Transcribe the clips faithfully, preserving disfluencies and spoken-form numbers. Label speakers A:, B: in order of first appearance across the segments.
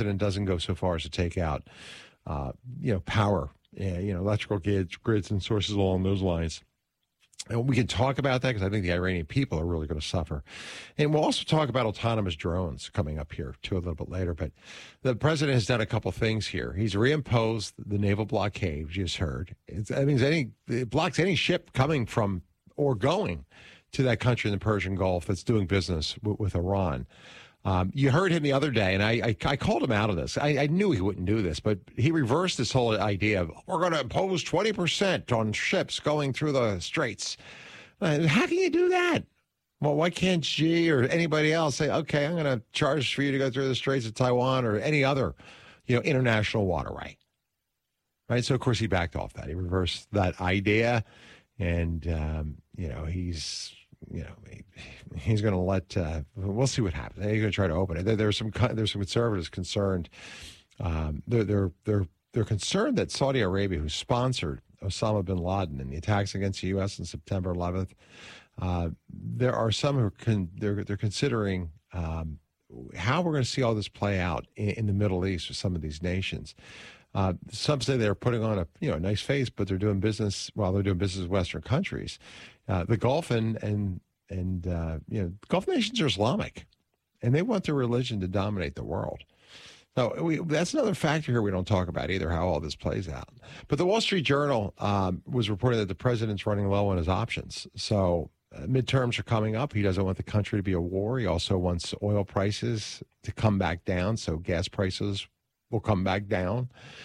A: president doesn't go so far as to take out, uh, you know, power, uh, you know, electrical grids, grids and sources along those lines. And we can talk about that because I think the Iranian people are really going to suffer. And we'll also talk about autonomous drones coming up here, too, a little bit later. But the president has done a couple things here. He's reimposed the naval blockade, which you just heard. It's, I mean, any, it blocks any ship coming from or going to that country in the Persian Gulf that's doing business with, with Iran. Um, you heard him the other day, and I, I, I called him out of this. I, I knew he wouldn't do this, but he reversed this whole idea of we're going to impose twenty percent on ships going through the straits. Uh, how can you do that? Well, why can't Xi or anybody else say, okay, I'm going to charge for you to go through the Straits of Taiwan or any other, you know, international waterway? Right. So, of course, he backed off that. He reversed that idea. And, um, you know, he's, you know, he, he's going to let, uh, we'll see what happens. He's going to try to open it. There, there's some, there's some conservatives concerned. Um, they're, they're, they're, they're concerned that Saudi Arabia, who sponsored Osama bin Laden and the attacks against the U S on September eleventh, uh, there are some who are con- they're, they're considering um, how we're going to see all this play out in, in the Middle East with some of these nations. Uh, some say they're putting on a you know a nice face, but they're doing business while they're doing business with Western countries. Uh, the Gulf and and and uh, you know Gulf nations are Islamic, and they want their religion to dominate the world. So we, that's another factor here we don't talk about either, how all this plays out. But the Wall Street Journal um, was reporting that the president's running low on his options. So uh, midterms are coming up. He doesn't want the country to be a war. He also wants oil prices to come back down, so gas prices will come back down.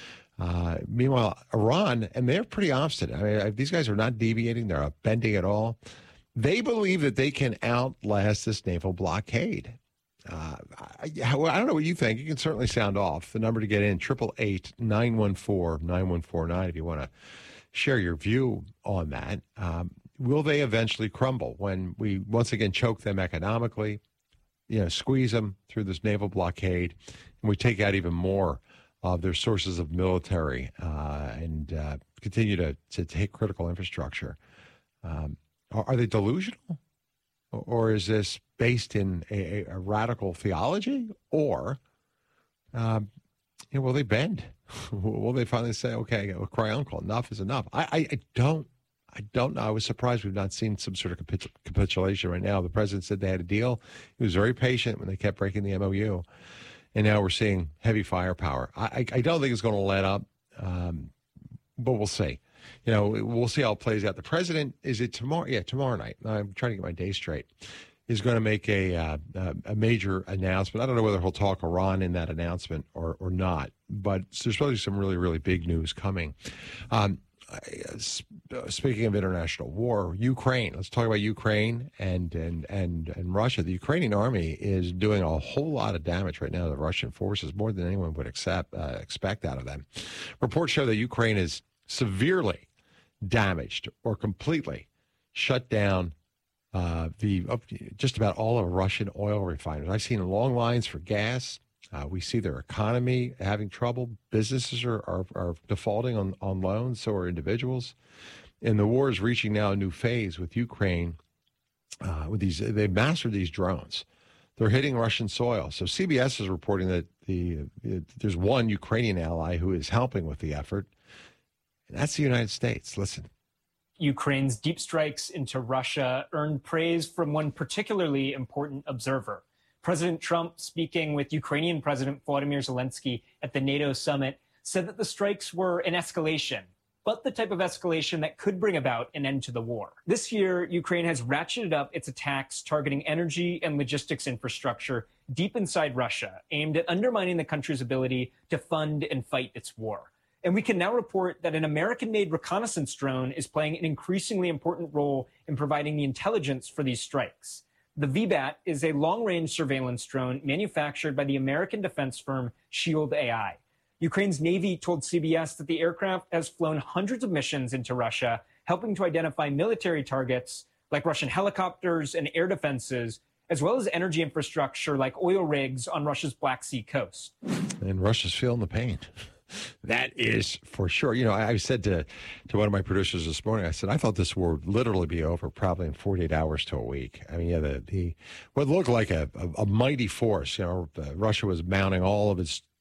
A: Uh, meanwhile, Iran, and they're pretty obstinate. I mean, these guys are not deviating. They're not bending at all. They believe that they can outlast this naval blockade. Uh, I, I don't know what you think. You can certainly sound off. The number to get in, eight eight eight, nine one four, nine one four nine, if you want to share your view on that. Um, will they eventually crumble when we once again choke them economically, you know, squeeze them through this naval blockade, and we take out even more of their sources of military uh, and uh, continue to, to take critical infrastructure? Um, are, are they delusional? Or is this based in a, a radical theology? Or, um, you know, will they bend? Will they finally say, okay, we'll cry uncle, enough is enough? I, I, I don't I don't know. I was surprised we've not seen some sort of capitul- capitulation right now. The president said they had a deal. He was very patient when they kept breaking the M O U. And now we're seeing heavy firepower. I, I, I don't think it's going to let up, um, but we'll see. You know, we'll see how it plays out. The president, is it tomorrow? Yeah, tomorrow night. I'm trying to get my day straight. Is going to make a uh, a major announcement. I don't know whether he'll talk Iran in that announcement or, or not, but there's probably some really, really big news coming. Um, speaking of international war, Ukraine. Let's talk about Ukraine and, and, and, and Russia. The Ukrainian army is doing a whole lot of damage right now to the Russian forces, more than anyone would accept, uh, expect out of them. Reports show that Ukraine is severely damaged or completely shut down uh, the uh, just about all of Russian oil refiners. I've seen long lines for gas. Uh, we see their economy having trouble. Businesses are, are, are defaulting on, on loans, so are individuals. And the war is reaching now a new phase with Ukraine. Uh, with these, they've mastered these drones. They're hitting Russian soil. So C B S is reporting that the uh, there's one Ukrainian ally who is helping with the effort. And that's the United States. Listen.
B: Ukraine's deep strikes into Russia earned praise from one particularly important observer. President Trump, speaking with Ukrainian President Volodymyr Zelensky at the NATO summit, said that the strikes were an escalation, but the type of escalation that could bring about an end to the war. This year, Ukraine has ratcheted up its attacks targeting energy and logistics infrastructure deep inside Russia, aimed at undermining the country's ability to fund and fight its war. And we can now report that an American-made reconnaissance drone is playing an increasingly important role in providing the intelligence for these strikes. The V BAT is a long-range surveillance drone manufactured by the American defense firm Shield A I. Ukraine's Navy told C B S that the aircraft has flown hundreds of missions into Russia, helping to identify military targets like Russian helicopters and air defenses, as well as energy infrastructure like oil rigs on Russia's Black Sea coast.
A: And Russia's feeling the pain. That is for sure. You know, I said to, to one of my producers this morning, I said, I thought this war would literally be over probably in forty-eight hours to a week. I mean, yeah, the, the what looked like a, a, a mighty force. You know, uh, Russia was mounting all of its